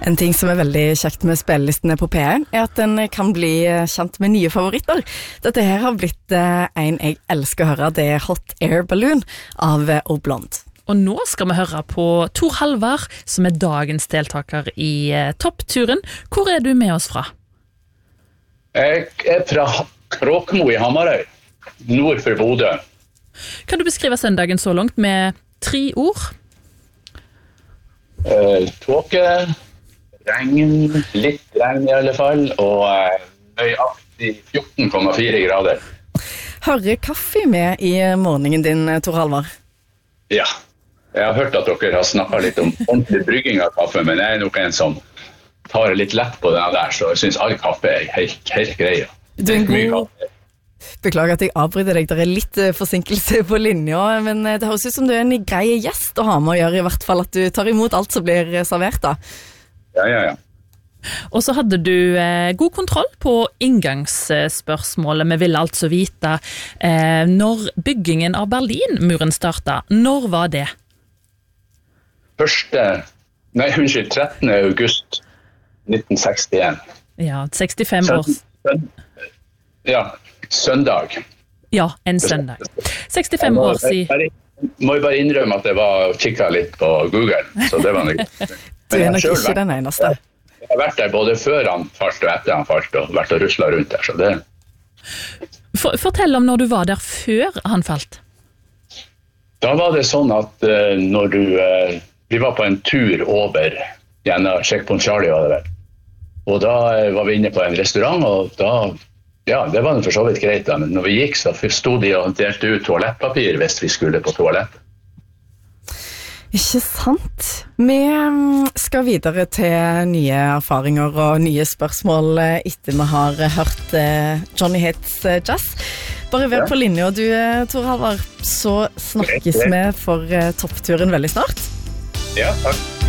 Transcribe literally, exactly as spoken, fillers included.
En ting som er veldig kjekt med spillelistene på P en er at den kan bli kjent med nye favoritter. Dette her har blitt en jeg elsker å høre, det er Hot Air Balloon av Oblond. Og nå skal vi høre på Tor Halvard, som er dagens deltaker i toppturen. Hvor er du med oss fra? Jeg er fra Kråkmo i Hamarøy, nord for Bodø. Kan du beskrive søndagen så langt med tre ord? Uh, tåke, regn, litt regn i alle fall, og uh, nøyaktig fjorten komma fire grader. Hører kaffe med i morgenen din, Tor Halvard? Ja, jeg har hørt at dere har snakket litt om ordentlig brygging av kaffe, men jeg er nok en som tar litt lett på den der, så jeg synes all kaffe er helt, helt grei. Du er en god... Beklager at jeg avbryter deg, det er litt forsinkelse på linja, men det høres ut som du er en grei gjest å ha med å gjøre, i hvert fall at du tar imot alt som blir servert da. Ja, ja, ja. Og så hadde du eh, god kontroll på inngangsspørsmålet. Vi ville altså vite eh, når byggingen av Berlinmuren startet. Når var det? Første, nei, unnskyld, trettende august nitten sekstien. Ja, sekstifem år. Ja, søndag. Ja, en søndag. sekstifem år siden. Må jeg bare innrømme at jeg var kikket litt på Google, så det var noe. Du er nok ikke den eneste. Jeg har vært der både før han falt og etter han falt, og vært og ruslet rundt der, så det... For, fortell om når du var der før han falt. Da var det sånn at uh, når du... Uh, vi var på en tur over gjennom Checkpoint Charlie, var det vel. Og da uh, var vi inne på en restaurant, og da... Ja, det var for så vidt greit da, men når vi gikk så stod de og delte ut toalettpapir hvis vi skulle på toalett. Ikke sant? Vi skal videre til nye erfaringer og nye spørsmål etter vi har hørt Johnny Hits Jazz. Bare vær på linje, og du, Tor Halvard, så snakkes vi for toppturen veldig snart. Ja, takk.